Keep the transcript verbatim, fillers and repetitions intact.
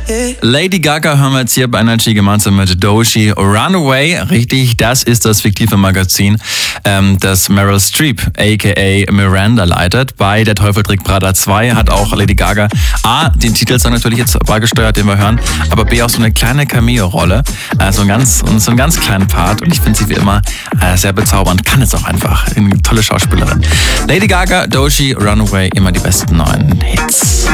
Lady Gaga hören wir jetzt hier bei Energy gemeinsam mit Doechii. Runaway, richtig, das ist das fiktive Magazin, ähm, das Meryl Streep, aka Miranda, leitet. Bei Der Teufel trägt Prada zwei hat auch Lady Gaga A, den Titelsong natürlich jetzt beigesteuert, den wir hören, aber B, auch so eine kleine Cameo-Rolle, äh, so, ein ganz, so einen ganz kleinen Part, und ich finde sie wie immer äh, sehr bezaubernd, kann es auch einfach, eine tolle Schauspielerin. Lady Gaga, Doechii, Runaway, immer die besten neuen Hits.